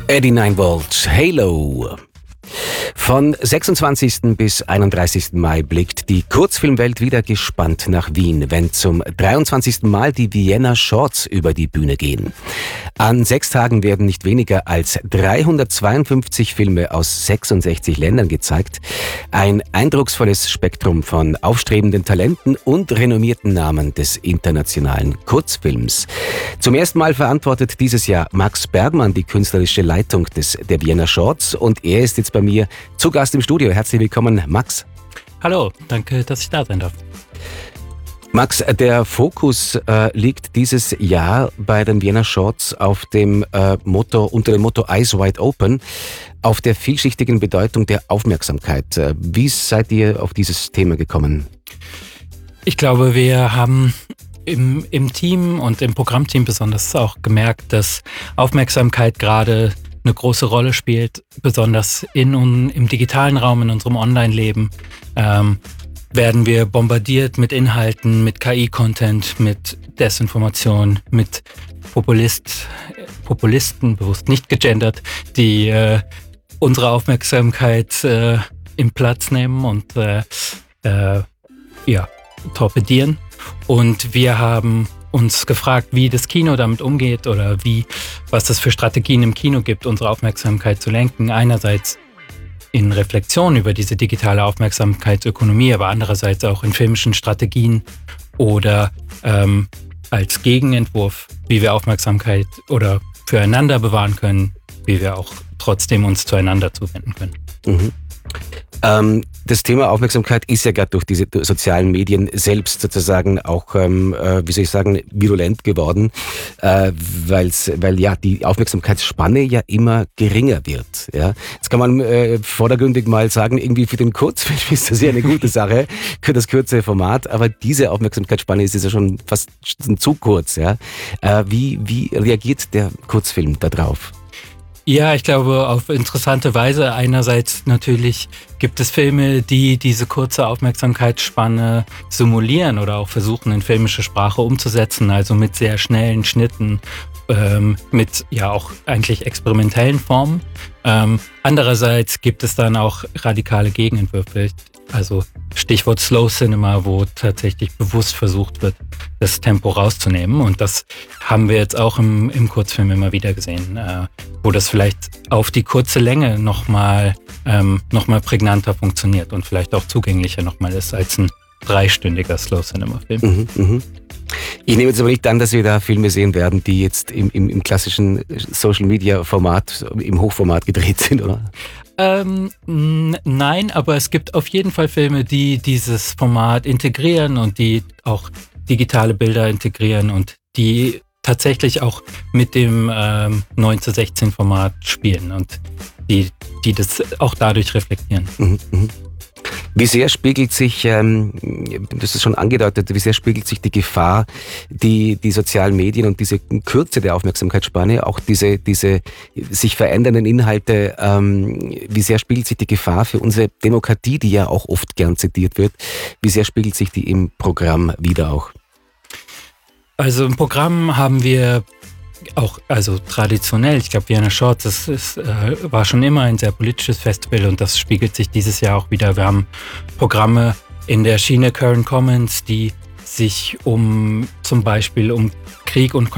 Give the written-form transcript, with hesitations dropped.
Eddie Ninevolt, Halo. Von 26. bis 31. Mai blickt die Kurzfilmwelt wieder gespannt nach Wien, wenn zum 23. Mal die Vienna Shorts über die Bühne gehen. An 6 Tagen werden nicht weniger als 352 Filme aus 66 Ländern gezeigt. Ein eindrucksvolles Spektrum von aufstrebenden Talenten und renommierten Namen des internationalen Kurzfilms. Zum ersten Mal verantwortet dieses Jahr Max Bergmann die künstlerische Leitung der Vienna Shorts und er ist jetzt bei mir zu Gast im Studio. Herzlich willkommen, Max. Hallo, danke, dass ich da sein darf. Max, der Fokus liegt dieses Jahr bei den Vienna Shorts auf dem unter dem Motto Eyes Wide Open, auf der vielschichtigen Bedeutung der Aufmerksamkeit. Wie seid ihr auf dieses Thema gekommen? Ich glaube, wir haben im Team und im Programmteam besonders auch gemerkt, dass Aufmerksamkeit gerade eine große Rolle spielt, besonders im digitalen Raum, in unserem Online-Leben. Werden wir bombardiert mit Inhalten, mit KI-Content, mit Desinformation, mit Populisten, bewusst nicht gegendert, die unsere Aufmerksamkeit im Platz nehmen und torpedieren. Und wir haben uns gefragt, wie das Kino damit umgeht oder was es für Strategien im Kino gibt, unsere Aufmerksamkeit zu lenken. Einerseits in Reflexion über diese digitale Aufmerksamkeitsökonomie, aber andererseits auch in filmischen Strategien oder als Gegenentwurf, wie wir Aufmerksamkeit oder füreinander bewahren können, wie wir auch trotzdem uns zueinander zuwenden können. Mhm. Das Thema Aufmerksamkeit ist ja gerade durch diese sozialen Medien selbst sozusagen auch, virulent geworden, weil die Aufmerksamkeitsspanne ja immer geringer wird. Ja? Jetzt kann man vordergründig mal sagen, irgendwie für den Kurzfilm ist das ja eine gute Sache, für das kurze Format, aber diese Aufmerksamkeitsspanne ist ja schon fast zu kurz. Ja? Wie reagiert der Kurzfilm da drauf? Ja, ich glaube, auf interessante Weise. Einerseits natürlich gibt es Filme, die diese kurze Aufmerksamkeitsspanne simulieren oder auch versuchen, in filmische Sprache umzusetzen, also mit sehr schnellen Schnitten, mit ja auch eigentlich experimentellen Formen. Andererseits gibt es dann auch radikale Gegenentwürfe, also Stichwort Slow Cinema, wo tatsächlich bewusst versucht wird, das Tempo rauszunehmen. Und das haben wir jetzt auch im Kurzfilm immer wieder gesehen, wo das vielleicht auf die kurze Länge noch mal prägnanter funktioniert und vielleicht auch zugänglicher nochmal ist als ein 3-stündiger Slow Cinema Film. Ich nehme jetzt aber nicht an, dass wir da Filme sehen werden, die jetzt im klassischen Social Media Format, im Hochformat gedreht sind, oder? Nein, aber es gibt auf jeden Fall Filme, die dieses Format integrieren und die auch digitale Bilder integrieren und die tatsächlich auch mit dem 9:16 Format spielen und die das auch dadurch reflektieren. Wie sehr spiegelt sich, du hast es schon angedeutet, wie sehr spiegelt sich die Gefahr, die sozialen Medien und diese Kürze der Aufmerksamkeitsspanne, auch diese sich verändernden Inhalte, wie sehr spiegelt sich die Gefahr für unsere Demokratie, die ja auch oft gern zitiert wird, wie sehr spiegelt sich die im Programm wieder auch? Also im Programm haben wir auch, also traditionell, ich glaube, Vienna Shorts, war schon immer ein sehr politisches Festival und das spiegelt sich dieses Jahr auch wieder. Wir haben Programme in der Schiene Current Commons, die sich zum Beispiel um Krieg und